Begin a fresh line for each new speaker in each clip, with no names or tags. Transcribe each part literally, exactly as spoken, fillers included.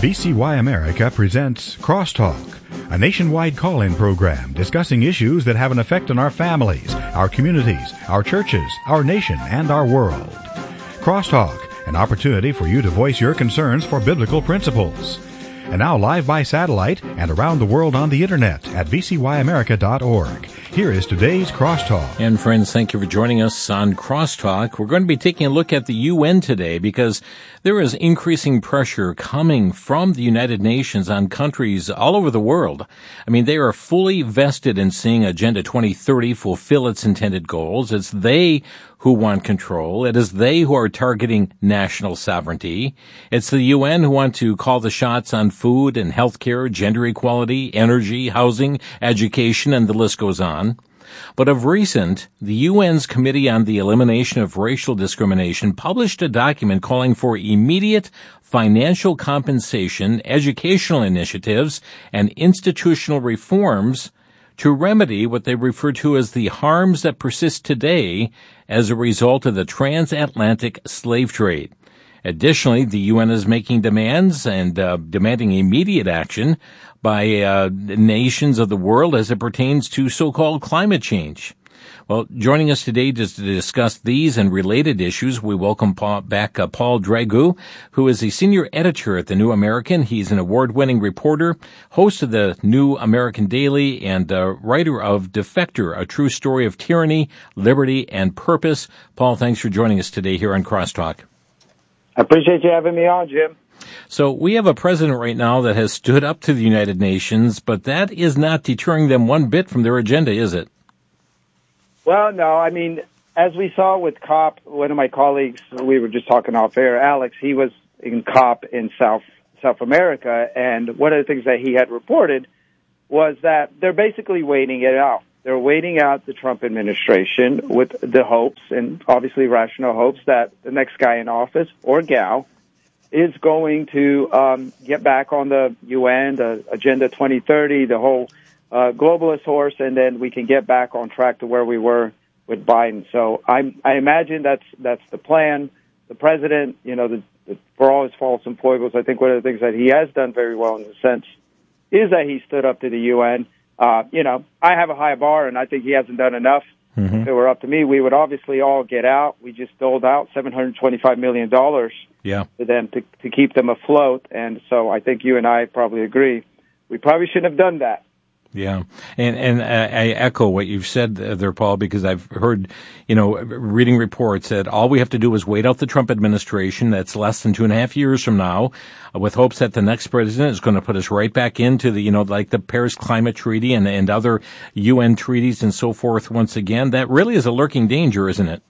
V C Y America presents Crosstalk, a nationwide call-in program discussing issues that have an effect on our families, our communities, our churches, our nation, and our world. Crosstalk, an opportunity for you to voice your concerns for biblical principles. And now live by satellite and around the world on the internet at v c y america dot org. Here is today's Crosstalk.
And friends, thank you for joining us on Crosstalk. We're going to be taking a look at the U N today because there is increasing pressure coming from the United Nations on countries all over the world. I mean, they are fully vested in seeing Agenda twenty thirty fulfill its intended goals. It's they who want control. It is they who are targeting national sovereignty. It's the U N who want to call the shots on food and healthcare, gender equality, energy, housing, education, and the list goes on. But of recent, the U N's Committee on the Elimination of Racial Discrimination published a document calling for immediate financial compensation, educational initiatives, and institutional reforms to remedy what they refer to as the harms that persist today as a result of the transatlantic slave trade. Additionally, the U N is making demands and uh, demanding immediate action by uh, nations of the world as it pertains to so-called climate change. Well, joining us today just to discuss these and related issues, we welcome Paul, back uh, Paul Dragu, who is a senior editor at The New American. He's an award-winning reporter, host of The New American Daily, and uh, writer of Defector, A True Story of Tyranny, Liberty, and Purpose. Paul, thanks for joining us today here on Crosstalk.
I appreciate you having me on, Jim.
So we have a president right now that has stood up to the United Nations, but that is not deterring them one bit from their agenda, is it?
Well, no. I mean, as we saw with COP, one of my colleagues, we were just talking off air, Alex, he was in COP in South South America, and one of the things that he had reported was that they're basically waiting it out. They're waiting out the Trump administration with the hopes, and obviously rational hopes, that the next guy in office, or gal, is going to um, get back on the U N, the Agenda twenty thirty, the whole uh, globalist horse, and then we can get back on track to where we were with Biden. So I, I imagine that's that's the plan. The president, you know, the, the, for all his faults and foibles, I think one of the things that he has done very well in the sense is that he stood up to the U N. Uh, you know, I have a high bar, and I think he hasn't done enough. Mm-hmm. If it were up to me, we would obviously all get out. We just doled out seven hundred twenty-five million dollars
yeah.
to them to, to keep them afloat. And so I think you and I probably agree. We probably shouldn't have done that.
Yeah, and and I echo what you've said there, Paul, because I've heard, you know, reading reports that all we have to do is wait out the Trump administration. That's less than two and a half years from now, with hopes that the next president is going to put us right back into the, you know, like the Paris Climate Treaty and and other U N treaties and so forth. Once again, that really is a lurking danger, isn't it?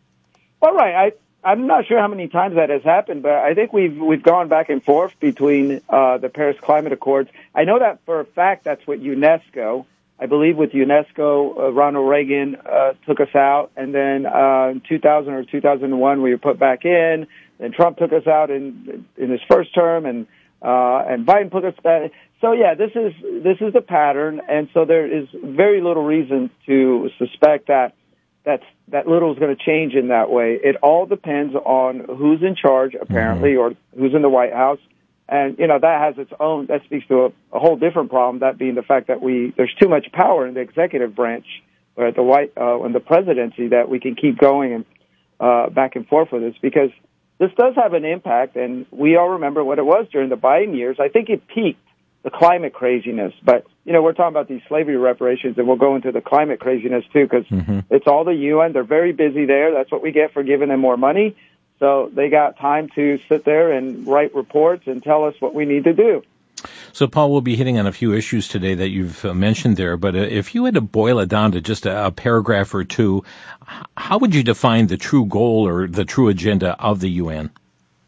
All right, I. I'm not sure how many times that has happened, but I think we've we've gone back and forth between uh, the Paris Climate Accords. I know that for a fact that's what UNESCO, I believe with UNESCO, uh, Ronald Reagan uh, took us out, and then uh, in two thousand or two thousand one we were put back in, and Trump took us out in in his first term, and uh, and Biden put us back. So yeah, this is this is the pattern, and so there is very little reason to suspect that That's, that little is going to change in that way. It all depends on who's in charge, apparently, mm-hmm. or who's in the White House. And, you know, that has its own, that speaks to a, a whole different problem, that being the fact that we, there's too much power in the executive branch, or at the White, uh, in the presidency, that we can keep going and, uh, back and forth with this, because this does have an impact, and we all remember what it was during the Biden years. I think it peaked, the climate craziness, but, you know, we're talking about these slavery reparations, and we'll go into the climate craziness, too, because mm-hmm. it's all the U N. They're very busy there. That's what we get for giving them more money. So they got time to sit there and write reports and tell us what we need to do.
So, Paul, we'll be hitting on a few issues today that you've uh, mentioned there, but uh, if you had to boil it down to just a, a paragraph or two, how would you define the true goal or the true agenda of the U N?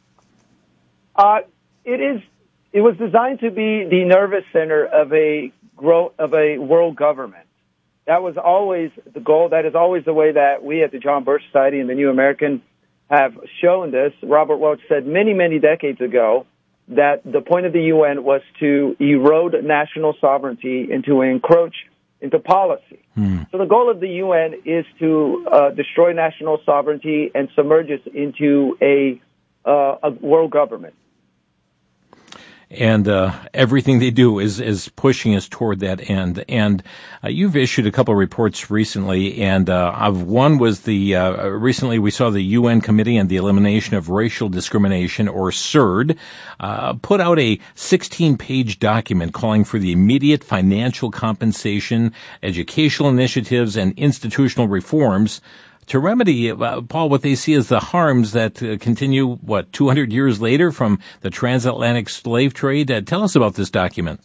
Uh, it is... It was designed to be the nervous center of a grow, of a world government. That was always the goal. That is always the way that we at the John Birch Society and the New American have shown this. Robert Welch said many, many decades ago that the point of the U N was to erode national sovereignty and to encroach into policy. Hmm. So the goal of the U N is to uh, destroy national sovereignty and submerge us into a, uh, a world government.
And uh, everything they do is, is pushing us toward that end. And uh, you've issued a couple of reports recently, and uh, of one was the uh, recently we saw the U N Committee on the Elimination of Racial Discrimination, or CERD, uh, put out a sixteen-page document calling for the immediate financial compensation, educational initiatives, and institutional reforms to remedy, uh, Paul, what they see as the harms that uh, continue, what, two hundred years later from the transatlantic slave trade. Uh, tell us about this document.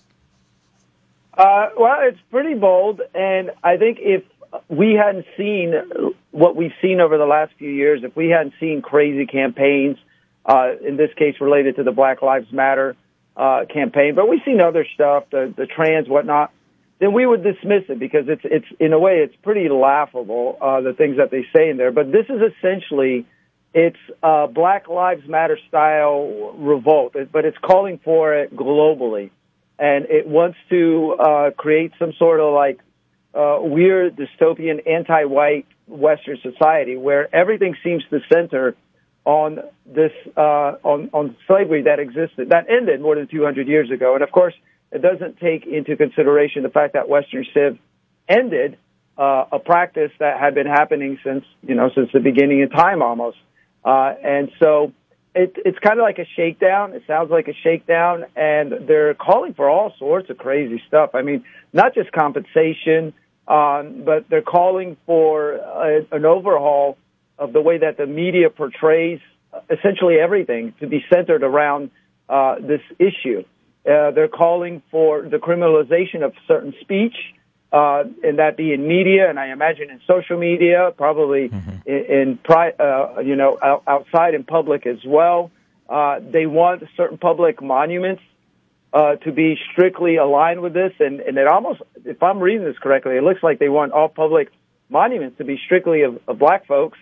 Uh, well, it's pretty bold, and I think if we hadn't seen what we've seen over the last few years, if we hadn't seen crazy campaigns, uh, in this case related to the Black Lives Matter uh, campaign, but we've seen other stuff, the, the trans, whatnot, then we would dismiss it because it's, it's in a way, it's pretty laughable, uh, the things that they say in there. But this is essentially, it's uh, Black Lives Matter style revolt, but it's calling for it globally. And it wants to uh, create some sort of like uh, weird dystopian anti-white Western society where everything seems to center on this, uh, on, on slavery that existed, that ended more than two hundred years ago. And of course, it doesn't take into consideration the fact that Western Civ ended uh, a practice that had been happening since, you know, since the beginning of time almost. Uh, and so it, it's kind of like a shakedown. It sounds like a shakedown, and they're calling for all sorts of crazy stuff. I mean, not just compensation, um, but they're calling for a, an overhaul of the way that the media portrays essentially everything to be centered around uh, this issue. Uh, they're calling for the criminalization of certain speech, uh, and that be in media, and I imagine in social media, probably mm-hmm. in, in pri- uh, you know, out, outside in public as well. Uh, they want certain public monuments uh, to be strictly aligned with this, and, and it almost, if I'm reading this correctly, it looks like they want all public monuments to be strictly of, of black folks.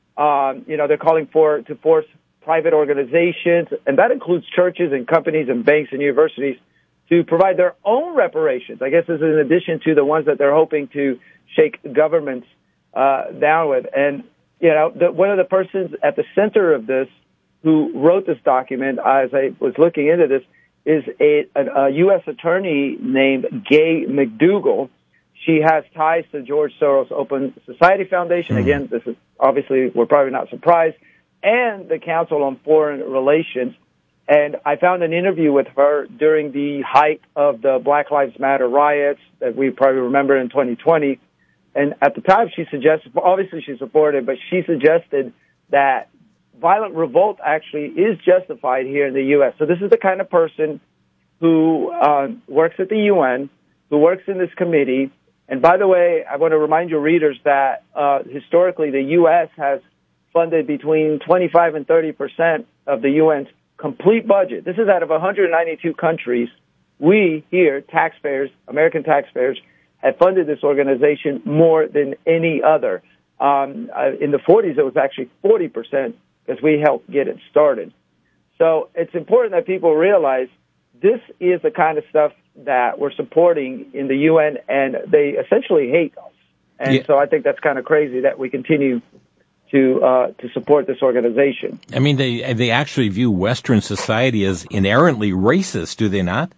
Um, you know, they're calling for to force private organizations, and that includes churches and companies and banks and universities, to provide their own reparations. I guess this is in addition to the ones that they're hoping to shake governments uh, down with. And, you know, the, one of the persons at the center of this who wrote this document, as I was looking into this, is a, a, a U S attorney named Gay McDougall. She has ties to George Soros Open Society Foundation. Mm-hmm. Again, this is obviously, we're probably not surprised, and the Council on Foreign Relations. And I found an interview with her during the height of the Black Lives Matter riots that we probably remember in twenty twenty. And at the time, she suggested, obviously she supported, but she suggested that violent revolt actually is justified here in the U S. So this is the kind of person who uh, works at the U N, who works in this committee. And by the way, I want to remind your readers that uh, historically the U S has funded between twenty-five and thirty percent of the U N's complete budget. This is out of one hundred ninety-two countries. We here, taxpayers, American taxpayers, have funded this organization more than any other. Um, uh, in the forties, it was actually forty percent because we helped get it started. So it's important that people realize this is the kind of stuff that we're supporting in the U N, and they essentially hate us. And yeah. so I think that's kind of crazy that we continue to uh, to support this organization.
I mean, they they actually view Western society as inherently racist, do they not?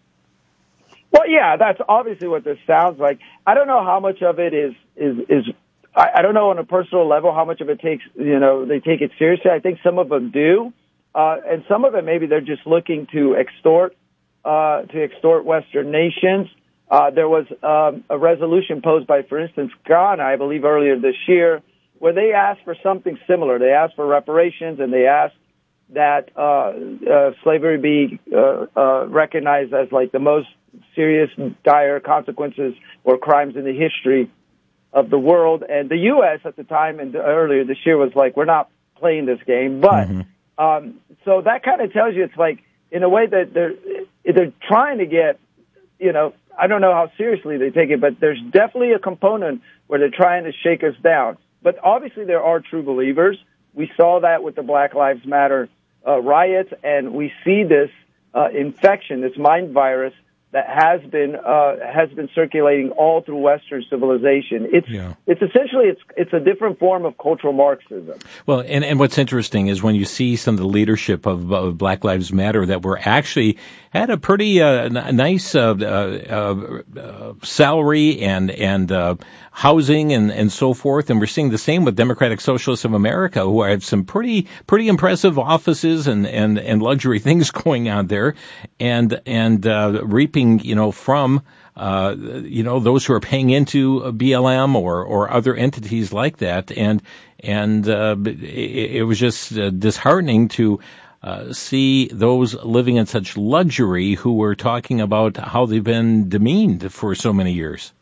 Well, yeah, that's obviously what this sounds like. I don't know how much of it is is is. I, I don't know on a personal level how much of it takes. You know, they take it seriously. I think some of them do, uh, and some of it maybe they're just looking to extort uh, to extort Western nations. Uh, there was um, a resolution posed by, for instance, Ghana, I believe, earlier this year, where they asked for something similar. They asked for reparations, and they asked that uh, uh, slavery be uh, uh, recognized as like the most serious, dire consequences or crimes in the history of the world. And the U S at the time and earlier this year was like, we're not playing this game. But mm-hmm. um, so that kind of tells you it's like, in a way that they're they're trying to get, you know, I don't know how seriously they take it, but there's definitely a component where they're trying to shake us down. But obviously there are true believers. We saw that with the Black Lives Matter uh, riots, and we see this uh, infection, this mind virus, that has been uh, has been circulating all through Western civilization. It's yeah. it's essentially it's it's a different form of cultural Marxism.
Well, and, and what's interesting is when you see some of the leadership of, of Black Lives Matter that were actually had a pretty uh, n- nice uh, uh, uh, salary and and uh, housing and, and so forth, and we're seeing the same with Democratic Socialists of America, who have some pretty pretty impressive offices and and, and luxury things going on there, and and uh, reaping, you know, from, uh, you know, those who are paying into B L M or, or other entities like that. And, and, uh, it, it was just uh, disheartening to, uh, see those living in such luxury who were talking about how they've been demeaned for so many years.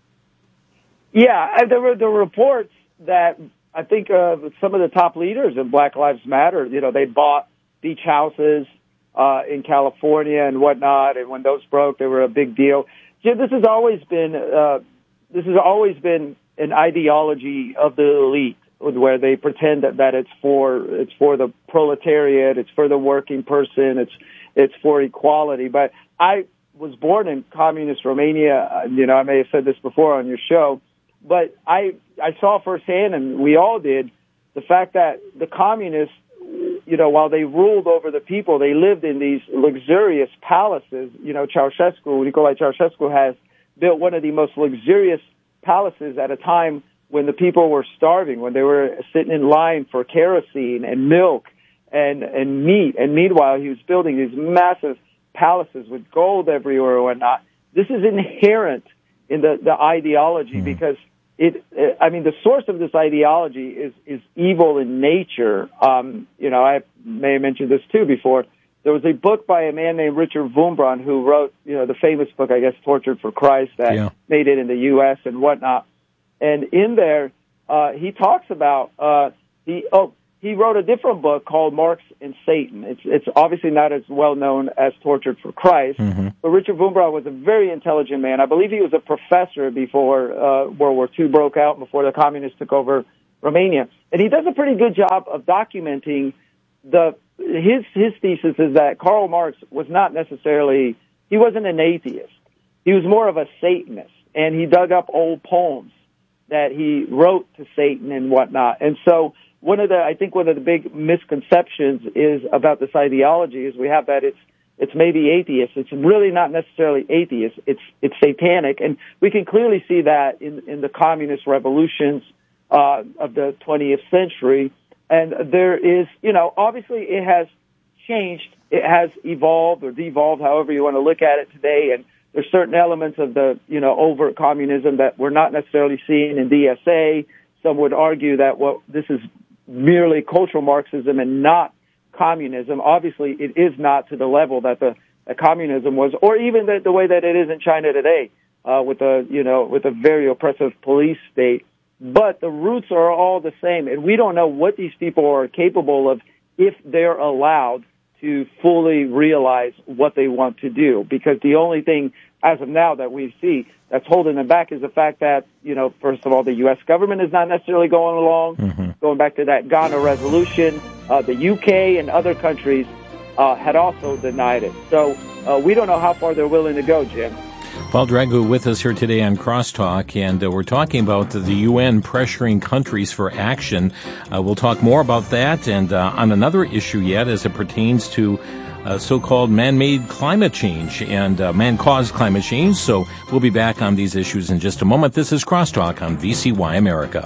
Yeah, there were the reports that I think, uh, some of the top leaders of Black Lives Matter, you know, they bought beach houses, Uh, in California and whatnot, and when those broke, they were a big deal. Jim, this has always been uh, this has always been an ideology of the elite, where they pretend that, that it's for it's for the proletariat, it's for the working person, it's it's for equality. But I was born in communist Romania. You know, I may have said this before on your show, but I I saw firsthand, and we all did, the fact that the communists, you know, while they ruled over the people, they lived in these luxurious palaces. You know, Ceausescu, Nicolae Ceausescu has built one of the most luxurious palaces at a time when the people were starving, when they were sitting in line for kerosene and milk and, and meat. And meanwhile, he was building these massive palaces with gold everywhere and whatnot. This is inherent in the, the ideology mm-hmm. because It, I mean, the source of this ideology is, is evil in nature. Um, you know, I may have mentioned this too before. There was a book by a man named Richard Wurmbrand who wrote, you know, the famous book, I guess, Tortured for Christ, that yeah. made it in the U S and whatnot. And in there, uh, he talks about, uh, he, oh, he wrote a different book called Marx and Satan. It's, it's obviously not as well known as Tortured for Christ, mm-hmm. but Richard Wurmbrand was a very intelligent man. I believe he was a professor before uh, World War Two broke out, before the communists took over Romania. And he does a pretty good job of documenting the, his, his thesis is that Karl Marx was not necessarily, he wasn't an atheist. He was more of a Satanist, and he dug up old poems that he wrote to Satan and whatnot. And so, One of the, I think one of the big misconceptions is about this ideology is we have that it's, it's maybe atheist. It's really not necessarily atheist. It's, it's satanic. And we can clearly see that in, in the communist revolutions, uh, of the twentieth century. And there is, you know, obviously it has changed. It has evolved or devolved, however you want to look at it today. And there's certain elements of the, you know, overt communism that we're not necessarily seeing in D S A. Some would argue that, well, this is merely cultural Marxism and not communism. Obviously, it is not to the level that the that communism was, or even the, the way that it is in China today, uh, with a you know with a very oppressive police state. But the roots are all the same, and we don't know what these people are capable of if they're allowed to fully realize what they want to do. Because the only thing, as of now, that we see that's holding them back is the fact that, you know, first of all, the U S government is not necessarily going along. Mm-hmm. Going back to that Ghana resolution, uh, the U K and other countries uh, had also denied it. So uh, we don't know how far they're willing to go, Jim.
Paul Dragu with us here today on Crosstalk, and uh, we're talking about the U N pressuring countries for action. Uh, we'll talk more about that and uh, on another issue yet as it pertains to uh, so-called man-made climate change and uh, man-caused climate change. So we'll be back on these issues in just a moment. This is Crosstalk on V C Y America.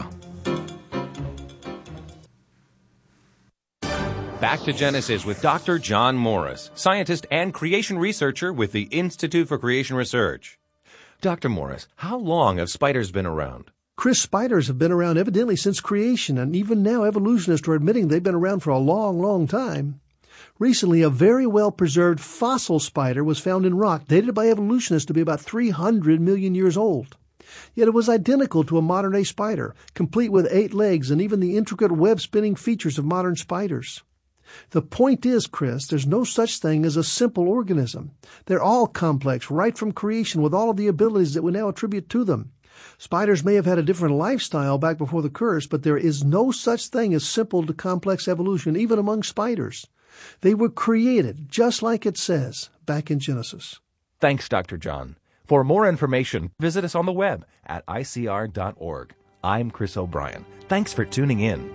Back to Genesis with Doctor John Morris, scientist and creation researcher with the Institute for Creation Research. Doctor Morris, how long have spiders been around?
Chris, spiders have been around evidently since creation, and even now evolutionists are admitting they've been around for a long, long time. Recently, a very well-preserved fossil spider was found in rock, dated by evolutionists to be about three hundred million years old. Yet it was identical to a modern-day spider, complete with eight legs and even the intricate web-spinning features of modern spiders. The point is, Chris, there's no such thing as a simple organism. They're all complex, right from creation, with all of the abilities that we now attribute to them. Spiders may have had a different lifestyle back before the curse, but there is no such thing as simple to complex evolution, even among spiders. They were created, just like it says, back in Genesis.
Thanks, Doctor John. For more information, visit us on the web at I C R dot org. I'm Chris O'Brien. Thanks for tuning in.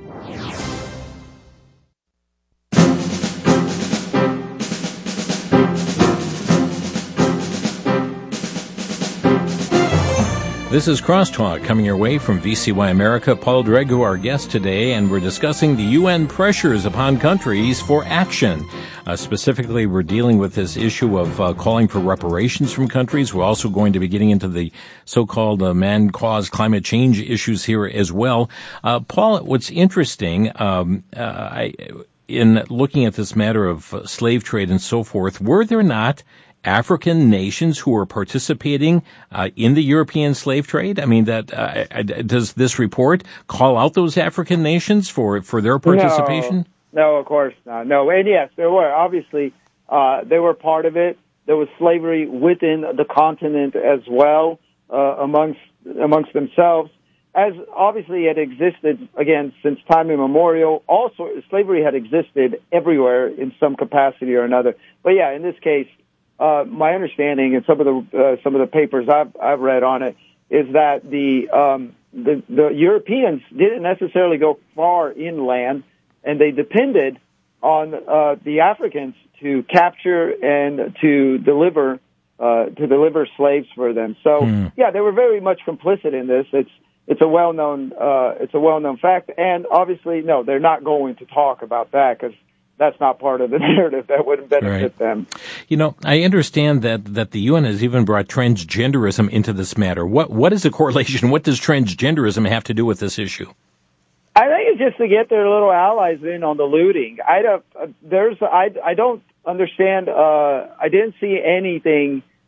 This is Crosstalk coming your way from V C Y America. Paul Drego, our guest today, and we're discussing the U N pressures upon countries for action. Uh, specifically, we're dealing with this issue of uh, calling for reparations from countries. We're also going to be getting into the so-called uh, man-caused climate change issues here as well. Uh, Paul, what's interesting, um, uh, I, in looking at this matter of uh, slave trade and so forth, were there not African nations who are participating uh, in the European slave trade? I mean, that uh, does this report call out those African nations for, for their participation?
No, no, of course not. No, and yes, there were. Obviously, uh, they were part of it. There was slavery within the continent as well, uh, amongst amongst themselves. As obviously it existed, again, since time immemorial. Also, slavery had existed everywhere in some capacity or another. But yeah, in this case, Uh, my understanding and some of the uh, some of the papers I've I've read on it is that the um, the, the Europeans didn't necessarily go far inland, and they depended on uh, the Africans to capture and to deliver uh, to deliver slaves for them. So mm. yeah, they were very much complicit in this. It's it's a well known uh, it's a well known fact, and obviously no, they're not going to talk about that because that's not part of the narrative. That wouldn't benefit
right.
them.
You know, I understand that, that the U N has even brought transgenderism into this matter. What What is the correlation? What does transgenderism have to do with this issue?
I think it's just to get their little allies in on the looting. I don't, uh, there's, I, I don't understand, uh, I didn't see anything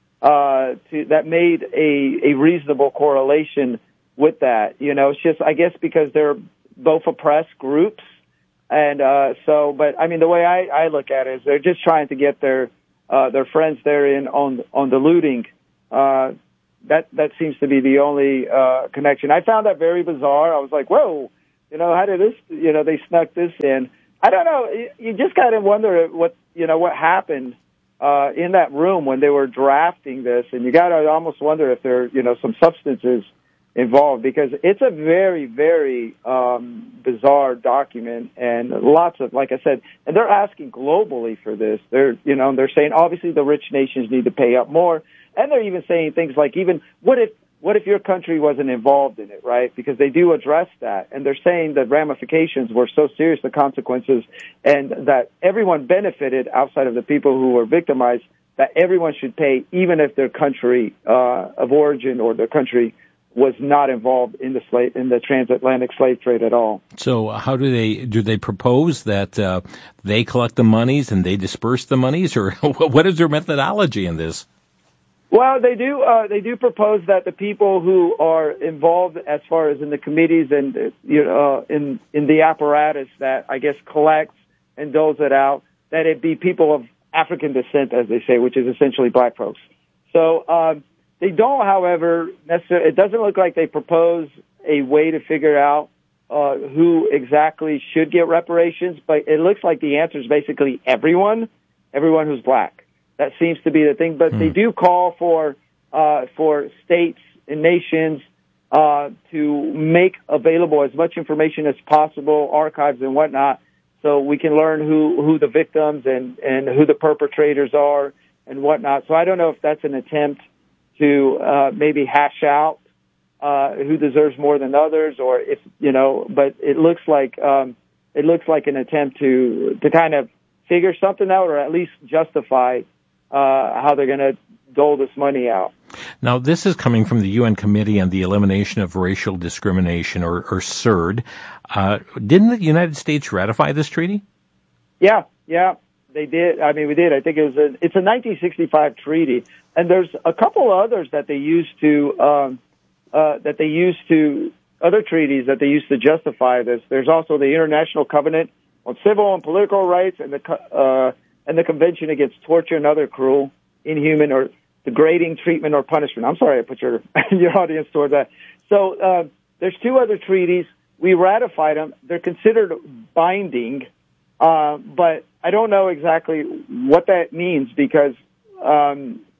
uh, to, that made a, a reasonable correlation with that. You know, it's just, I guess because they're both oppressed groups. And uh, so, but I mean, the way I, I look at it is they're just trying to get their uh, their friends there in on on the looting. Uh, that that seems to be the only uh, connection. I found that very bizarre. I was like, whoa, you know, how did this? You know, they snuck this in. I don't know. You, you just kind of wonder what you know what happened uh, in that room when they were drafting this, and you got to almost wonder if there you know some substances involved, because it's a very, very um, bizarre document, and lots of, like I said, and they're asking globally for this. They're, you know, they're saying obviously the rich nations need to pay up more, and they're even saying things like, even what if, what if your country wasn't involved in it, right? Because they do address that, and they're saying the ramifications were so serious, the consequences, and that everyone benefited outside of the people who were victimized. That everyone should pay, even if their country uh, of origin or their country was not involved in the slave, in the transatlantic slave trade at all.
So how do they, do they propose that uh, they collect the monies and they disperse the monies, or what is their methodology in this?
Well, they do, uh, they do propose that the people who are involved as far as in the committees and, you know, uh, in, in the apparatus that I guess collects and doles it out, that it be people of African descent, as they say, which is essentially black folks. So, um, They don't, however, necessarily, it doesn't look like they propose a way to figure out uh, who exactly should get reparations, but it looks like the answer is basically everyone, everyone who's black. That seems to be the thing, but mm. they do call for uh, for states and nations uh, to make available as much information as possible, archives and whatnot, so we can learn who, who the victims and, and who the perpetrators are and whatnot. So I don't know if that's an attempt to uh, maybe hash out uh, who deserves more than others, or if you know. But it looks like um, it looks like an attempt to to kind of figure something out, or at least justify uh, how they're going to dole this money out.
Now, this is coming from the U N Committee on the Elimination of Racial Discrimination, or, or C E R D. Uh, didn't the United States ratify this treaty?
Yeah, yeah. They did. I mean, we did. I think it was a, it's a nineteen sixty-five treaty, and there's a couple others that they used to um, uh, that they used to other treaties that they used to justify this. There's also the International Covenant on Civil and Political Rights, and the uh, and the Convention Against Torture and Other Cruel, Inhuman, or Degrading Treatment or Punishment. I'm sorry, I put your your audience toward that. So uh, there's two other treaties. We ratified them. They're considered binding. Uh, but I don't know exactly what that means, because um,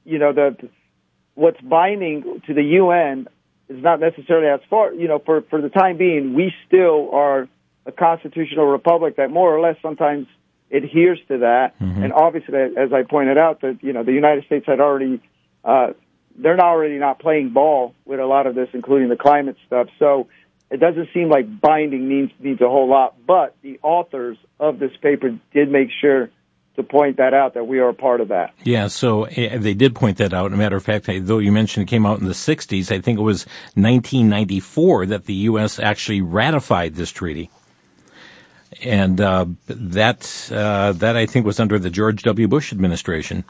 you know, the what's binding to the U N is not necessarily as far, you know, for, for the time being, we still are a constitutional republic that more or less sometimes adheres to that. Mm-hmm. And obviously, as I pointed out, that, you know, the United States had already, uh, they're not already not playing ball with a lot of this, including the climate stuff. So it doesn't seem like binding means, means a whole lot. But the authors of this paper did make sure to point that out, that we are a part of that.
Yeah, so uh, they did point that out. As a matter of fact, I, though you mentioned it came out in the sixties, I think it was nineteen ninety-four that the U S actually ratified this treaty. And uh, that, uh, that I think was under the George W. Bush administration.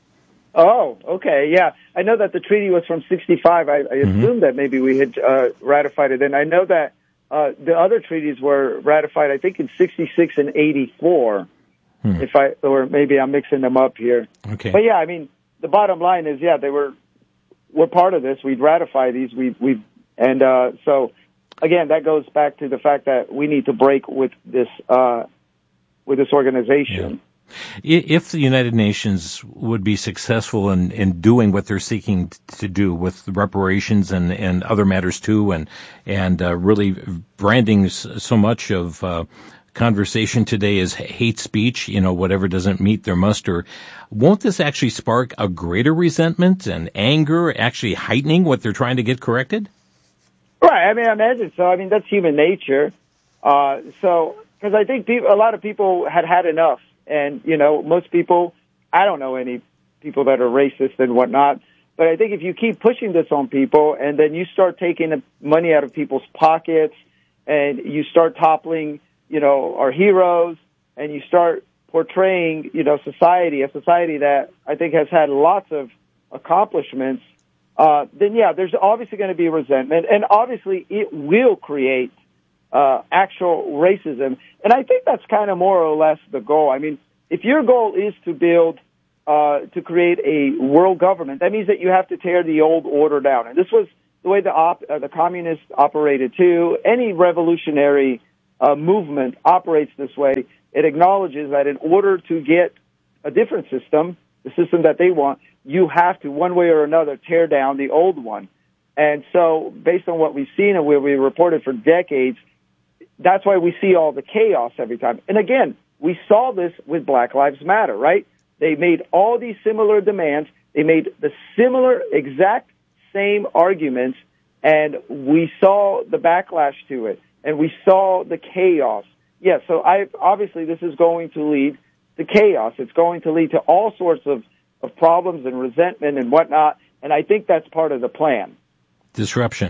Oh, okay, yeah. I know that the treaty was from sixty-five. I, I mm-hmm. assumed that maybe we had uh, ratified it. And I know that uh, the other treaties were ratified, I think, in sixty-six and eighty-four. Hmm. If I, or maybe I'm mixing them up here.
Okay.
But yeah, I mean, the bottom line is, yeah, they were, we're part of this. We'd ratify these. We, we, and uh, so again, that goes back to the fact that we need to break with this, uh, with this organization.
Yeah. If the United Nations would be successful in, in doing what they're seeking to do with reparations and, and other matters too, and and uh, really branding so much of uh, conversation today is hate speech, you know, whatever doesn't meet their muster, won't this actually spark a greater resentment and anger, actually heightening what they're trying to get corrected?
Right. I mean, I imagine so. I mean, that's human nature. Uh, so, because I think people, a lot of people had had enough. And, you know, most people, I don't know any people that are racist and whatnot, but I think if you keep pushing this on people and then you start taking money out of people's pockets and you start toppling, you know, our heroes, and you start portraying, you know, society, a society that I think has had lots of accomplishments, uh, then, yeah, there's obviously going to be resentment, and obviously it will create uh, actual racism. And I think that's kind of more or less the goal. I mean, if your goal is to build, uh, to create a world government, that means that you have to tear the old order down. And this was the way the op- uh, the communists operated too. Any revolutionary uh, movement operates this way. It acknowledges that in order to get a different system, the system that they want, you have to, one way or another, tear down the old one. And so, based on what we've seen and what we reported for decades, that's why we see all the chaos every time. And again, we saw this with Black Lives Matter, right? They made all these similar demands. They made the similar, exact same arguments, and we saw the backlash to it, and we saw the chaos. Yes, yeah, so I, obviously this is going to lead to chaos. It's going to lead to all sorts of, of problems and resentment and whatnot, and I think that's part of the plan.
Disruption.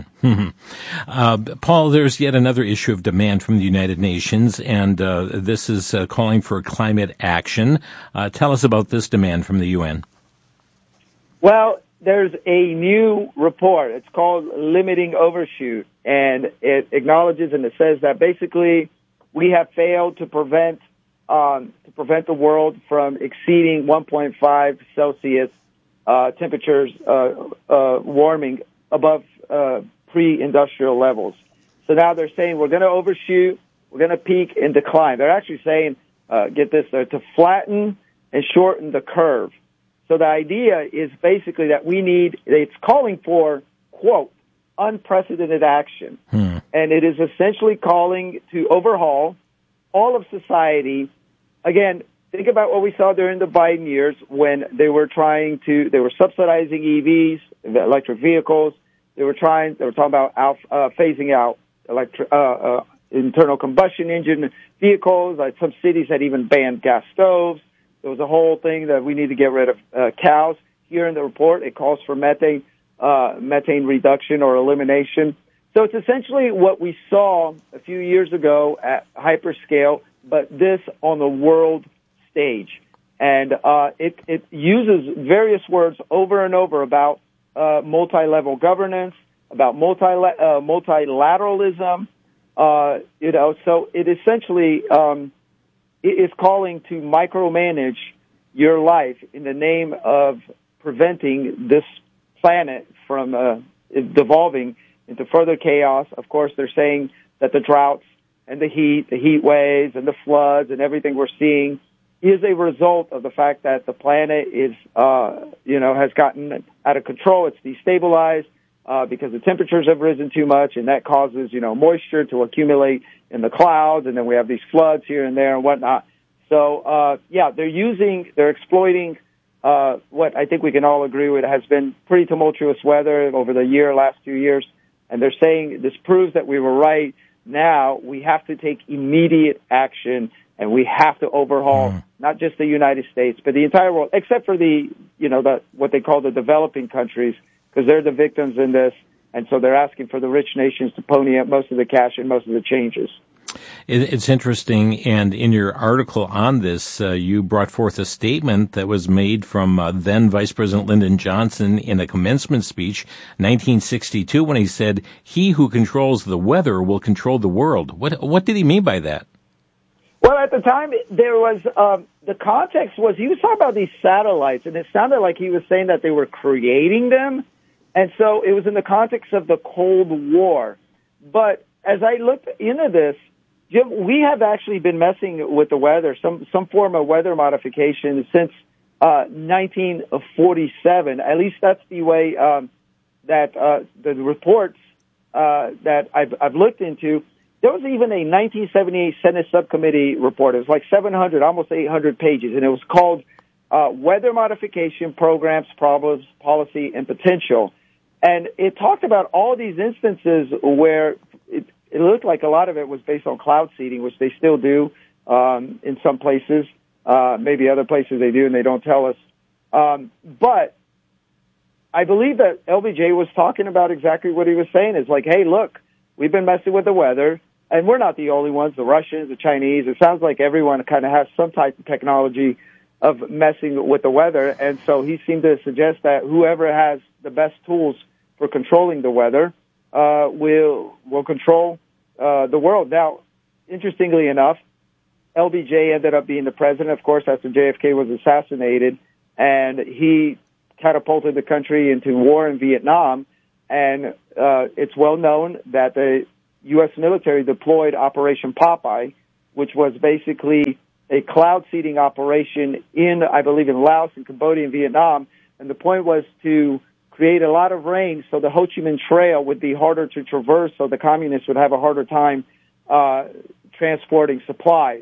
uh, Paul, there's yet another issue of demand from the United Nations, and uh, this is uh, calling for climate action. Uh, tell us about this demand from the U N.
Well, there's a new report. It's called Limiting Overshoot, and it acknowledges and it says that basically we have failed to prevent um, to prevent the world from exceeding one point five Celsius uh, temperatures uh, uh, warming above uh, pre-industrial levels. So now they're saying we're going to overshoot, we're going to peak and decline. They're actually saying, uh, get this, uh, to flatten and shorten the curve. So the idea is basically that we need, it's calling for, quote, unprecedented action. Hmm. And it is essentially calling to overhaul all of society. Again, think about what we saw during the Biden years when they were trying to, they were subsidizing E Vs, the electric vehicles. They were trying, they were talking about out, uh, phasing out electric, uh, uh, internal combustion engine vehicles. Like some cities had even banned gas stoves. There was a whole thing that we need to get rid of uh, cows. Here in the report, it calls for methane, uh, methane reduction or elimination. So it's essentially what we saw a few years ago at hyperscale, but this on the world stage. And uh, it, it uses various words over and over about uh, multi-level governance, about multi uh, multilateralism. Uh, you know, so it essentially um, it is calling to micromanage your life in the name of preventing this planet from uh, devolving into further chaos. Of course, they're saying that the droughts and the heat, the heat waves and the floods and everything we're seeing is a result of the fact that the planet is, uh, you know, has gotten out of control. It's destabilized uh, because the temperatures have risen too much, and that causes, you know, moisture to accumulate in the clouds, and then we have these floods here and there and whatnot. So, uh, yeah, they're using, they're exploiting uh, what I think we can all agree with has been pretty tumultuous weather over the year, last few years, and they're saying this proves that we were right. Now we have to take immediate action, and we have to overhaul mm. not just the United States, but the entire world, except for the, you know, the what they call the developing countries, because they're the victims in this, and so they're asking for the rich nations to pony up most of the cash and most of the changes.
It's interesting, and in your article on this, uh, you brought forth a statement that was made from uh, then Vice President Lyndon Johnson in a commencement speech, nineteen sixty-two, when he said, "He who controls the weather will control the world." What what did he mean by that?
Well, at the time, there was um, the context was he was talking about these satellites, and it sounded like he was saying that they were creating them, and so it was in the context of the Cold War. But as I looked into this, Jim, we have actually been messing with the weather, some some form of weather modification since uh, nineteen forty-seven. At least that's the way um, that uh, the reports uh, that I've, I've looked into. There was even a nineteen seventy-eight Senate subcommittee report. It was like seven hundred, almost eight hundred pages, and it was called uh, Weather Modification Programs, Problems, Policy, and Potential. And it talked about all these instances where it, it looked like a lot of it was based on cloud seeding, which they still do um, in some places. Uh, maybe other places they do, and they don't tell us. Um, but I believe that L B J was talking about exactly what he was saying. It's like, hey, look, we've been messing with the weather, and we're not the only ones, the Russians, the Chinese. It sounds like everyone kind of has some type of technology of messing with the weather, and so he seemed to suggest that whoever has the best tools for controlling the weather uh, will will control uh, the world. Now, interestingly enough, L B J ended up being the president, of course, after J F K was assassinated, and he catapulted the country into war in Vietnam, and uh, it's well known that the U S military deployed Operation Popeye, which was basically a cloud seeding operation in, I believe, in Laos and Cambodia and Vietnam, and the point was to create a lot of rain so the Ho Chi Minh Trail would be harder to traverse, so the communists would have a harder time uh, transporting supplies.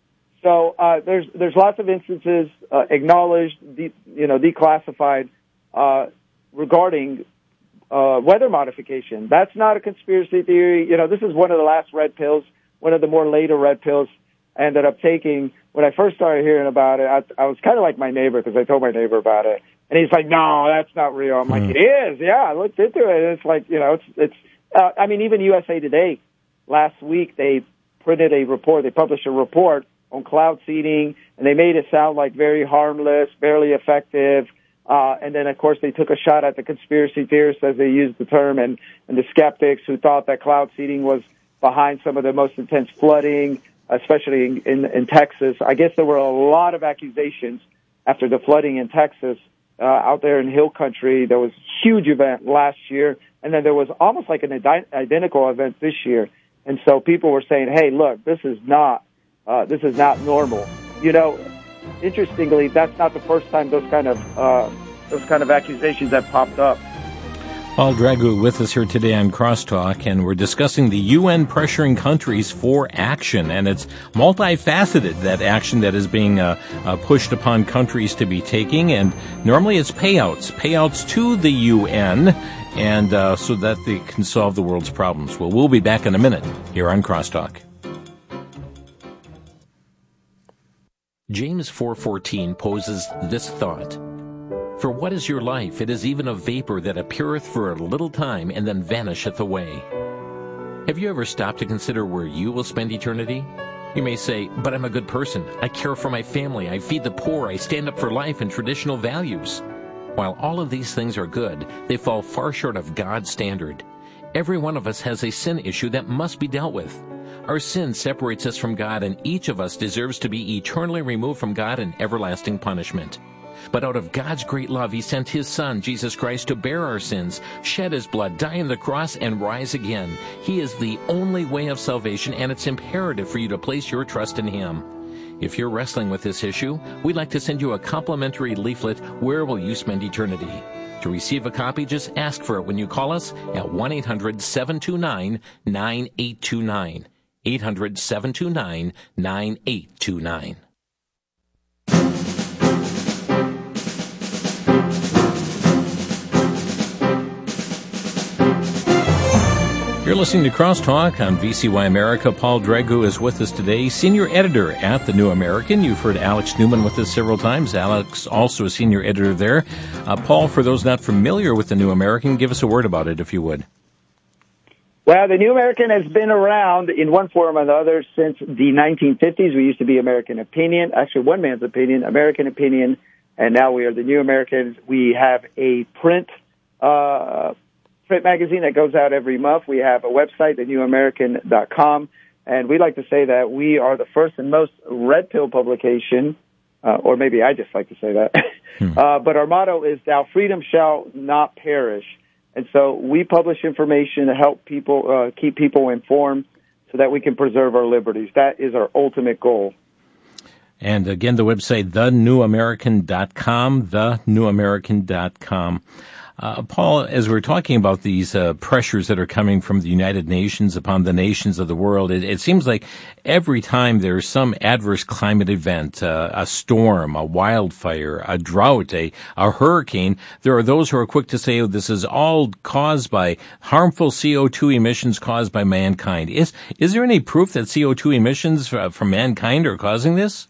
So uh, there's there's lots of instances uh, acknowledged, de- you know, declassified uh, regarding uh, weather modification. That's not a conspiracy theory. You know, this is one of the last red pills, one of the more later red pills I ended up taking. When I first started hearing about it, I, I was kind of like my neighbor because I told my neighbor about it. And he's like, no, that's not real. I'm like, mm. it is. Yeah, I looked into it. And it's like, you know, it's, it's, uh, I mean, even U S A Today last week, they printed a report, they published a report on cloud seeding, and they made it sound like very harmless, barely effective. Uh, and then, of course, they took a shot at the conspiracy theorists, as they used the term, and, and the skeptics who thought that cloud seeding was behind some of the most intense flooding, especially in, in, in Texas. I guess there were a lot of accusations after the flooding in Texas. Uh, out there in Hill Country, there was a huge event last year, and then there was almost like an ident- identical event this year. And so people were saying, "Hey, look, this is not, uh, this is not normal." You know, interestingly, that's not the first time those kind of uh, those kind of accusations have popped up.
Paul Dragu with us here today on Crosstalk, and we're discussing the U N pressuring countries for action, and it's multifaceted, that action that is being uh, uh, pushed upon countries to be taking, and normally it's payouts, payouts to the U N, and uh, so that they can solve the world's problems. Well, we'll be back in a minute here on Crosstalk. James four fourteen poses this thought: "For what is your life? It is even a vapor that appeareth for a little time and then vanisheth away." Have you ever stopped to consider where you will spend eternity? You may say, "But I'm a good person. I care for my family. I feed the poor. I stand up for life and traditional values." While all of these things are good, they fall far short of God's standard. Every one of us has a sin issue that must be dealt with. Our sin separates us from God, and each of us deserves to be eternally removed from God in everlasting punishment. But out of God's great love, He sent His Son, Jesus Christ, to bear our sins, shed His blood, die on the cross, and rise again. He is the only way of salvation, and it's imperative for you to place your trust in Him. If you're wrestling with this issue, we'd like to send you a complimentary leaflet, Where Will You Spend Eternity? To receive a copy, just ask for it when you call us at one eight hundred seven two nine nine eight two nine. eight hundred seven two nine nine eight two nine. You're listening to Crosstalk on V C Y America. Paul Dregu is with us today, senior editor at The New American. You've heard Alex Newman with us several times. Alex, also a senior editor there. Uh, Paul, for those not familiar with The New American, give us a word about it, if you would.
Well, The New American has been around in one form or another since the nineteen fifties. We used to be American Opinion, actually One Man's Opinion, American Opinion, and now we are The New Americans. We have a print uh print magazine that goes out every month. We have a website, the new american dot com, and we like to say that we are the first and most red pill publication, uh, or maybe I just like to say that. Hmm. Uh, but our motto is, "Thou freedom shall not perish." And so we publish information to help people, uh, keep people informed so that we can preserve our liberties. That is our ultimate goal.
And again, the website, the new american dot com, the new american dot com. Uh, Paul, as we're talking about these uh, pressures that are coming from the United Nations upon the nations of the world, it, it seems like every time there's some adverse climate event, uh, a storm, a wildfire, a drought, a, a hurricane, there are those who are quick to say, oh, this is all caused by harmful C O two emissions caused by mankind. Is is there any proof that C O two emissions from mankind are causing this?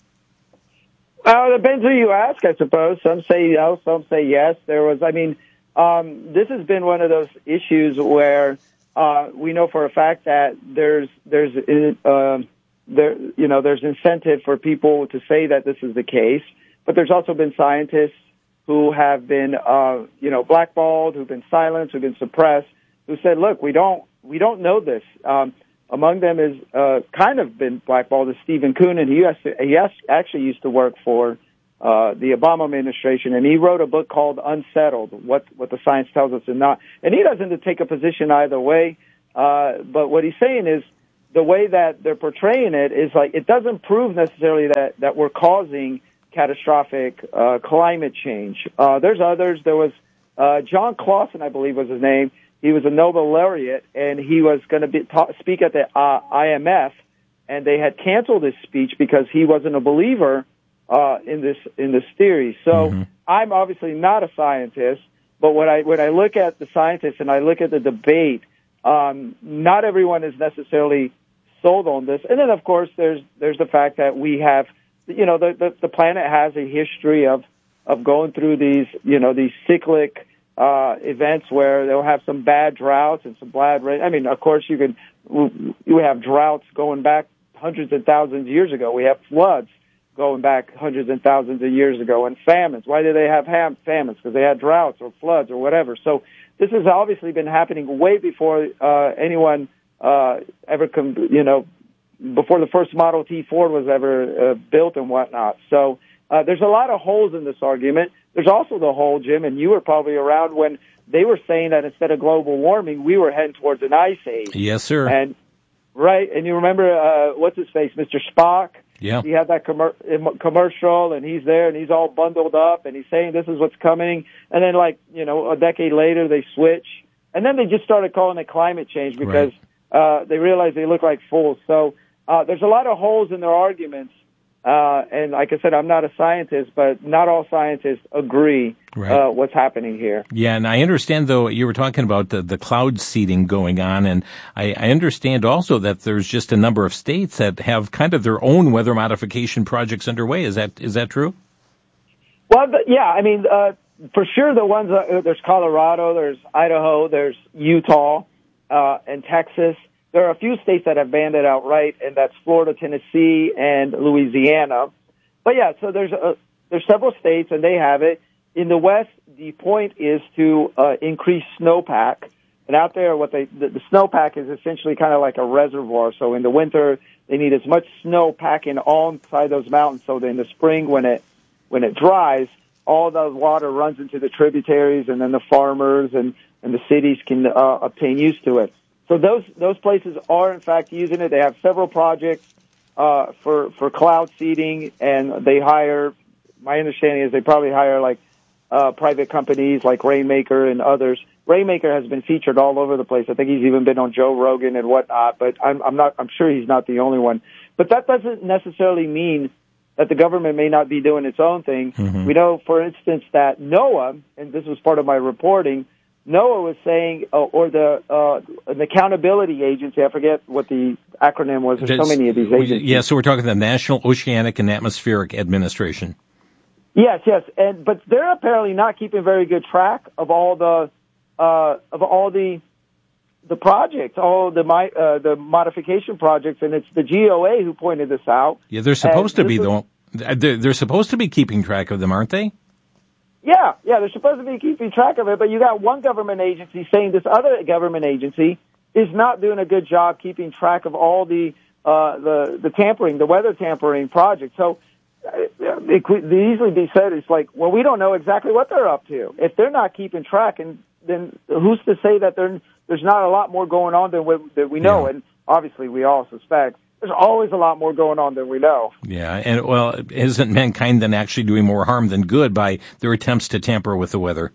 Well, it depends who you ask, I suppose. Some say no, some say yes. There was, I mean, Um, this has been one of those issues where uh, we know for a fact that there's there's uh, there you know there's incentive for people to say that this is the case, but there's also been scientists who have been uh, you know blackballed, who've been silenced, who've been suppressed, who said, look, we don't we don't know this. Um, among them is uh, kind of been blackballed is Stephen Koonin. He has to, he has, actually used to work for Uh, the Obama administration, and he wrote a book called Unsettled, What What the Science Tells Us and Not. And he doesn't take a position either way, uh, but what he's saying is the way that they're portraying it is like it doesn't prove necessarily that, that we're causing catastrophic uh, climate change. Uh, there's others. There was uh, John Clausen, I believe was his name. He was a Nobel laureate, and he was going to be ta- speak at the uh, I M F, and they had canceled his speech because he wasn't a believer Uh, in this in this theory. So mm-hmm. I'm obviously not a scientist, but when I when I look at the scientists and I look at the debate, um, not everyone is necessarily sold on this. And then of course there's there's the fact that we have, you know, the the, the planet has a history of of going through these you know these cyclic uh, events where they'll have some bad droughts and some bad rain. I mean, of course you could you have droughts going back hundreds of thousands of years ago. We have floods going back hundreds and thousands of years ago, and famines. Why do they have ham- famines? Because they had droughts or floods or whatever. So this has obviously been happening way before uh, anyone uh, ever, com- you know, before the first Model T Ford was ever uh, built and whatnot. So uh, there's a lot of holes in this argument. There's also the hole, Jim, and you were probably around when they were saying that instead of global warming, we were heading towards an ice age.
Yes, sir.
And right, and you remember uh, what's his face, Mister Spock?
Yeah.
He had that commer- commercial, and he's there, and he's all bundled up, and he's saying this is what's coming. And then, like, you know, a decade later, they switch. And then they just started calling it climate change because right. uh, they realized they look like fools. So uh, there's a lot of holes in their arguments. Uh, and like I said, I'm not a scientist, but not all scientists agree right. uh, what's happening here.
Yeah, and I understand, though, you were talking about the, the cloud seeding going on, and I, I understand also that there's just a number of states that have kind of their own weather modification projects underway. Is that is that true?
Well, the, yeah, I mean, uh, for sure the ones, uh, there's Colorado, there's Idaho, there's Utah, uh, and Texas. There are a few states that have banned it outright, and that's Florida, Tennessee, and Louisiana. But yeah, so there's a, there's several states, and they have it. In the West, the point is to uh, increase snowpack. And out there, what they the, the snowpack is essentially kind of like a reservoir. So in the winter, they need as much snow packing on inside those mountains, so that in the spring, when it when it dries, all the water runs into the tributaries, and then the farmers and, and the cities can uh, obtain use to it. So those those places are, in fact, using it. They have several projects. uh, for for cloud seeding, and they hire. My understanding is they probably hire like uh, private companies like Rainmaker and others. Rainmaker has been featured all over the place. I think he's even been on Joe Rogan and whatnot. But I'm, I'm not. I'm sure he's not the only one. But that doesn't necessarily mean that the government may not be doing its own thing. Mm-hmm. We know, for instance, that NOAA, and this was part of my reporting, NOAA was saying, uh, or the uh, an accountability agency, I forget what the acronym was. There's so many of these agencies.
Yeah, so we're talking the National Oceanic and Atmospheric Administration.
Yes, yes, and but they're apparently not keeping very good track of all the uh, of all the the projects, all the uh, the modification projects, and it's the G O A who pointed this out.
Yeah, they're supposed and to be though. They're, they're supposed to be keeping track of them, aren't they?
Yeah, yeah, they're supposed to be keeping track of it, but you got one government agency saying this other government agency is not doing a good job keeping track of all the uh, the the tampering, the weather tampering projects. So it could easily be said, it's like, well, we don't know exactly what they're up to. If they're not keeping track, and then who's to say that there there's not a lot more going on than we, that we know? Yeah. And obviously, we all suspect there's always a lot more going on than we know.
Yeah, and well, isn't mankind then actually doing more harm than good by their attempts to tamper with the weather?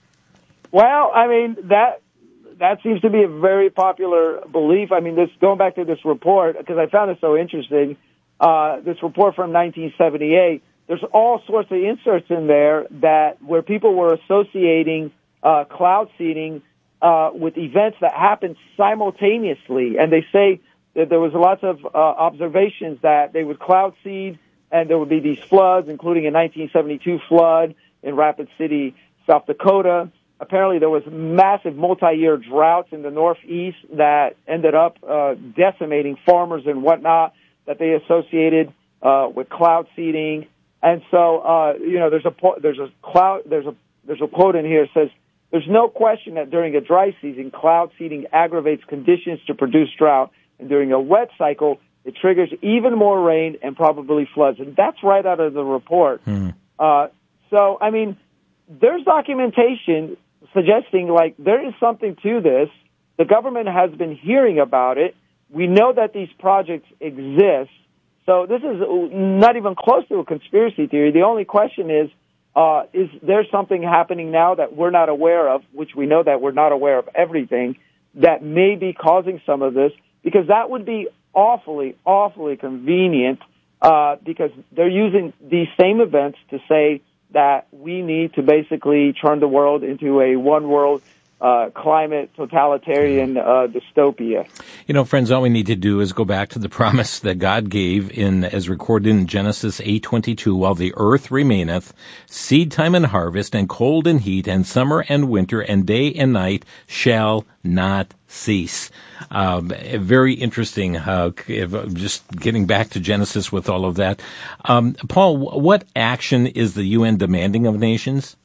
Well, I mean, that that seems to be a very popular belief. I mean, this going back to this report, because I found it so interesting. Uh, this report from nineteen seventy-eight, there's all sorts of inserts in there that where people were associating uh, cloud seeding uh, with events that happened simultaneously. And they say that there was lots of uh, observations that they would cloud seed and there would be these floods, including a nineteen seventy-two flood in Rapid City, South Dakota. Apparently there was massive multi-year droughts in the Northeast that ended up uh, decimating farmers and whatnot, that they associated uh, with cloud seeding. And so, uh, you know, there's a there's a cloud there's a there's a quote in here that says, "There's no question that during a dry season, cloud seeding aggravates conditions to produce drought, and during a wet cycle, it triggers even more rain and probably floods." And that's right out of the report. Mm. Uh, so, I mean, there's documentation suggesting like there is something to this. The government has been hearing about it. We know that these projects exist. So this is not even close to a conspiracy theory. The only question is, uh, is there something happening now that we're not aware of, which we know that we're not aware of everything, that may be causing some of this? Because that would be awfully, awfully convenient, uh, because they're using these same events to say that we need to basically turn the world into a one-world Uh, climate totalitarian uh, dystopia.
You know, friends, all we need to do is go back to the promise that God gave in, as recorded in Genesis eight twenty-two, while the earth remaineth, seed time and harvest, and cold and heat, and summer and winter, and day and night shall not cease. Um, very interesting, uh, just getting back to Genesis with all of that. Um, Paul, what action is the U N demanding of nations?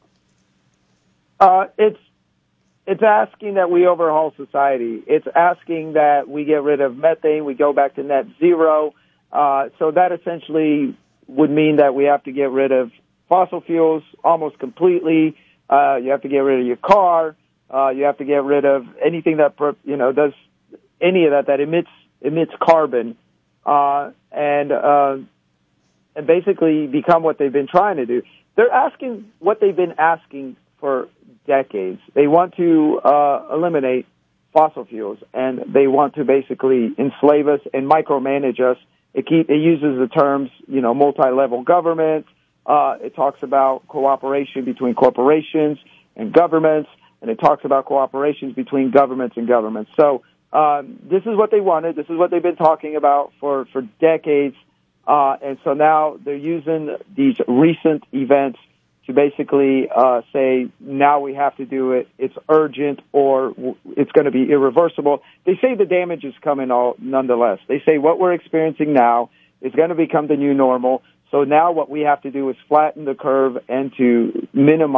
Uh, it's It's asking that we overhaul society. It's asking that we get rid of methane, we go back to net zero. Uh, so that essentially would mean that we have to get rid of fossil fuels almost completely. Uh, you have to get rid of your car. Uh, you have to get rid of anything that, you know, does any of that, that emits, emits carbon. Uh, and, uh, and basically become what they've been trying to do. They're asking what they've been asking for decades. They want to uh, eliminate fossil fuels, and they want to basically enslave us and micromanage us. It, keep, it uses the terms, you know, multi-level government. Uh, it talks about cooperation between corporations and governments, and it talks about cooperations between governments and governments. So um, this is what they wanted. This is what they've been talking about for, for decades. Uh, and so now they're using these recent events to basically uh, say, now we have to do it, it's urgent, or it's going to be irreversible. They say the damage is coming all nonetheless. They say what we're experiencing now is going to become the new normal, so now what we have to do is flatten the curve and to minimize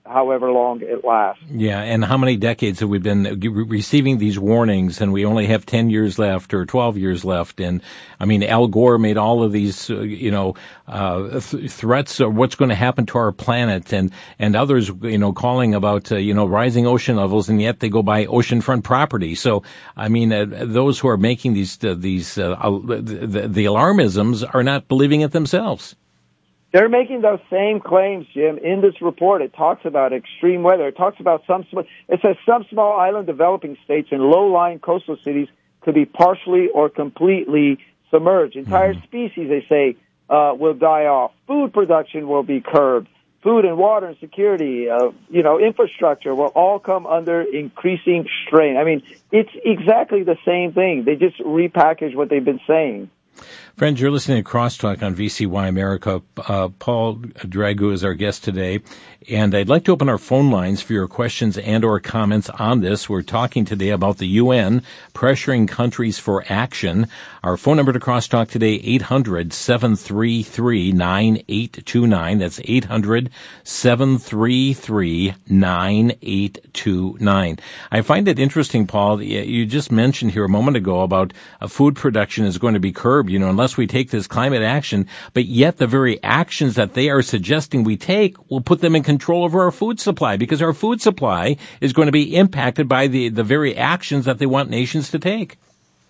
however long it lasts.
Yeah, and how many decades have we been re- receiving these warnings, and we only have ten years left or twelve years left? And I mean, Al Gore made all of these, uh, you know, uh, th- threats of what's going to happen to our planet, and and others, you know, calling about, uh, you know, rising ocean levels, and yet they go buy oceanfront property. So, I mean, uh, those who are making these uh, these uh, uh, the, the alarmisms are not believing it themselves.
They're making those same claims, Jim. In this report, it talks about extreme weather. It talks about some, sm- it says some small island developing states and low-lying coastal cities could be partially or completely submerged. Entire mm-hmm. species, they say, uh, will die off. Food production will be curbed. Food and water and security, uh, you know, infrastructure will all come under increasing strain. I mean, it's exactly the same thing. They just repackage what they've been saying.
Friends, you're listening to Crosstalk on V C Y America. Uh, Paul Dragu is our guest today, and I'd like to open our phone lines for your questions and or comments on this. We're talking today about the U N pressuring countries for action. Our phone number to Crosstalk today, eight hundred, seven three three, nine eight two nine. That's eight hundred, seven three three, nine eight two nine. I find it interesting, Paul, you just mentioned here a moment ago about uh, food production is going to be curbed, you know, unless we take this climate action, but yet the very actions that they are suggesting we take will put them in control over our food supply, because our food supply is going to be impacted by the, the very actions that they want nations to take.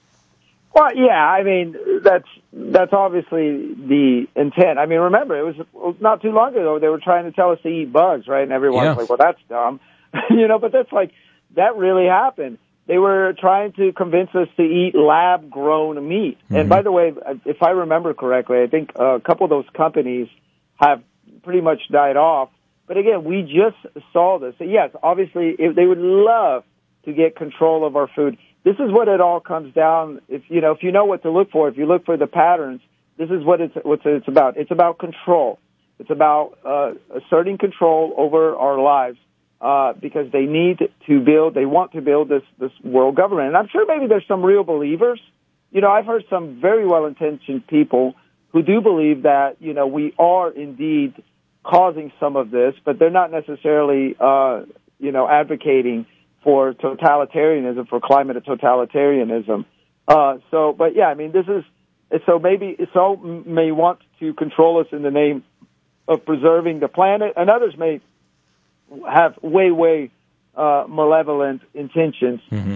Well, yeah, I mean, that's that's obviously the intent. I mean, remember, it was, it was not too long ago they were trying to tell us to eat bugs, right? And everyone's
yes.
like, well, that's dumb. you know, but that's like, that really happened. They were trying to convince us to eat lab-grown meat. Mm-hmm. And by the way, if I remember correctly, I think a couple of those companies have pretty much died off. But again, we just saw this. So yes, obviously, if they would love to get control of our food. This is what it all comes down. If you know, if you know what to look for, if you look for the patterns, this is what it's what it's about. It's about control. It's about uh, asserting control over our lives. Uh, because they need to build, they want to build this, this world government. And I'm sure maybe there's some real believers. You know, I've heard some very well-intentioned people who do believe that, you know, we are indeed causing some of this, but they're not necessarily, uh, you know, advocating for totalitarianism, for climate totalitarianism. Uh, so, but yeah, I mean, this is, so maybe some may want to control us in the name of preserving the planet, and others may have way, way uh, malevolent intentions.
Mm-hmm.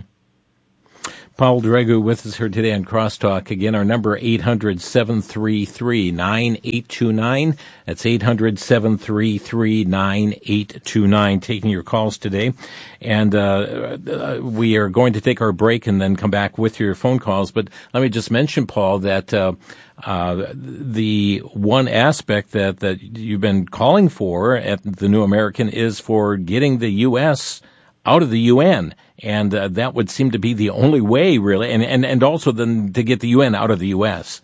Paul Dragu with us here today on Crosstalk. Again, our number eight hundred, seven three three, nine eight two nine. That's eight hundred, seven three three, nine eight two nine. Taking your calls today. And uh, uh, we are going to take our break and then come back with your phone calls. But let me just mention, Paul, that uh, uh, the one aspect that, that you've been calling for at the New American is for getting the U S out of the U N. And uh, that would seem to be the only way, really, and, and, and also then to get the U N out of the U S.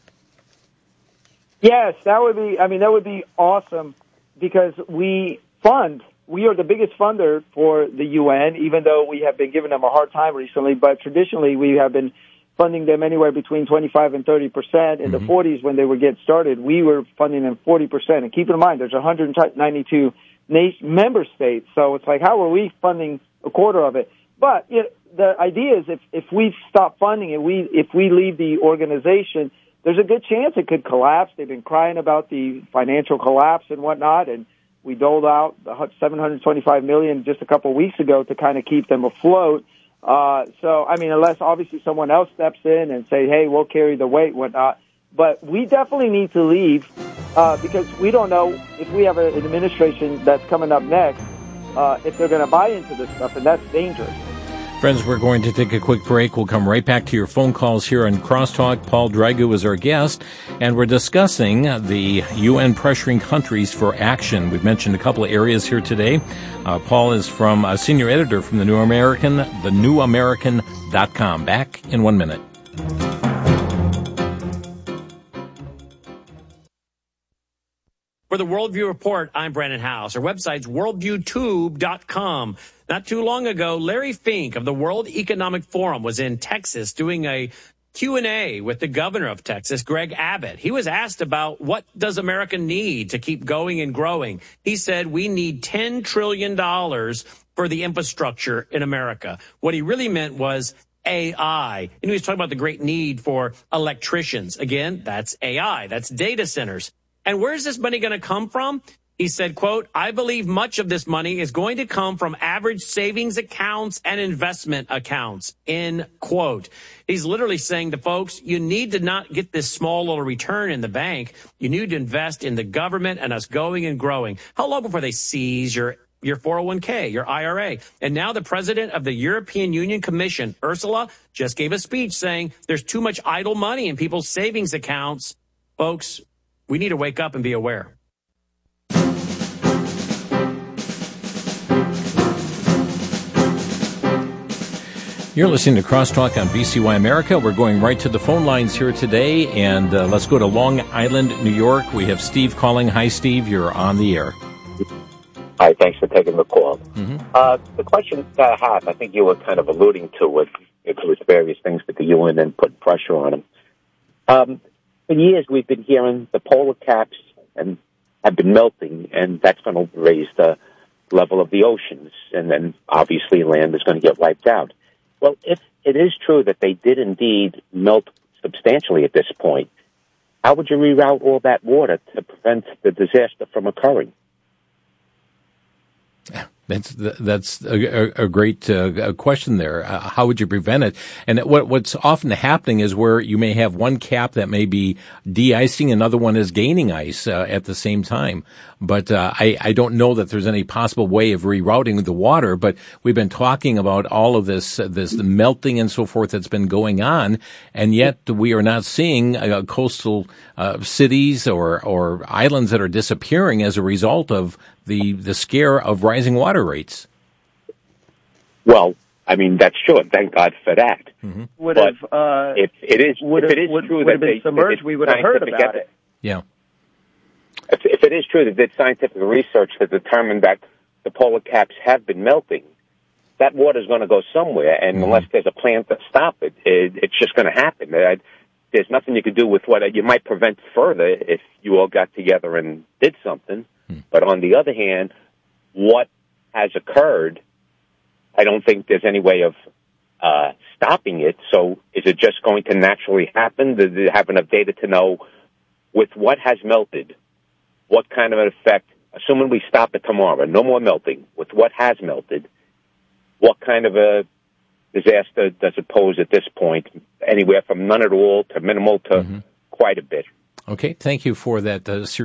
Yes, that would be, I mean, that would be awesome, because we fund, we are the biggest funder for the U N, even though we have been giving them a hard time recently, but traditionally we have been funding them anywhere between twenty-five and thirty percent. In mm-hmm. the forties, when they would get started, we were funding them forty percent. And keep in mind, there's one hundred ninety-two nation, member states, so it's like, how are we funding a quarter of it? But you know, the idea is if, if we stop funding it, we if we leave the organization, there's a good chance it could collapse. They've been crying about the financial collapse and whatnot, and we doled out seven hundred twenty-five million dollars just a couple of weeks ago to kind of keep them afloat. Uh, so, I mean, unless obviously someone else steps in and say, hey, we'll carry the weight, whatnot. But we definitely need to leave uh, because we don't know if we have an administration that's coming up next, uh, if they're going to buy into this stuff, and that's dangerous.
Friends, we're going to take a quick break. We'll come right back to your phone calls here on Crosstalk. Paul Dragu is our guest, and we're discussing the U N pressuring countries for action. We've mentioned a couple of areas here today. Uh, Paul is from a senior editor from the New American, the new american dot com. Back in one minute.
For the Worldview Report, I'm Brandon House. Our website's worldview tube dot com. Not too long ago, Larry Fink of the World Economic Forum was in Texas doing a Q and A with the governor of Texas, Greg Abbott. He was asked about what does America need to keep going and growing. He said we need ten trillion dollars for the infrastructure in America. What he really meant was A I. And he was talking about the great need for electricians. Again, that's A I. That's data centers. And where's this money going to come from? He said, quote, I believe much of this money is going to come from average savings accounts and investment accounts, end quote. He's literally saying to folks, you need to not get this small little return in the bank. You need to invest in the government and us going and growing. How long before they seize your your four oh one k, your I R A? And now the president of the European Union Commission, Ursula, just gave a speech saying there's too much idle money in people's savings accounts. Folks, we need to wake up and be aware.
You're listening to Crosstalk on B C Y America. We're going right to the phone lines here today, and uh, let's go to Long Island, New York. We have Steve calling. Hi, Steve. You're on the air.
Hi, thanks for taking the call.
Mm-hmm.
Uh, the question that I have, I think you were kind of alluding to it, it was various things with the U N and putting pressure on them. Um, for years, we've been hearing the polar caps and have been melting, and that's going to raise the level of the oceans, and then obviously land is going to get wiped out. Well, if it is true that they did indeed melt substantially at this point, how would you reroute all that water to prevent the disaster from occurring?
That's that's a, a great uh, question there. Uh, how would you prevent it? And what what's often happening is where you may have one cap that may be de-icing, another one is gaining ice uh, at the same time. But uh, I, I don't know that there's any possible way of rerouting the water. But we've been talking about all of this, uh, this melting and so forth that's been going on, and yet we are not seeing uh, coastal uh, cities or or islands that are disappearing as a result of the the scare of rising water rates.
Well, I mean, that's true. Thank God for that.
Mm-hmm.
Would
but
have, uh,
if it is,
would
if
have,
it is
would,
true
would
that
have been
they,
submerged, we would have heard about
evidence,
it.
Yeah.
If, if it is true that there's scientific research that determined that the polar caps have been melting, that water is going to go somewhere, and mm-hmm. unless there's a plan to stop it, it it's just going to happen. Uh, there's nothing you can do with what you might prevent further if you all got together and did something. Mm. But on the other hand, what has occurred, I don't think there's any way of uh, stopping it. So is it just going to naturally happen? Does it have enough data to know with what has melted, what kind of an effect, assuming we stop it tomorrow, no more melting, with what has melted, what kind of a disaster does it pose at this point? Anywhere from none at all to minimal to mm-hmm. quite a bit.
Okay, thank you for that uh,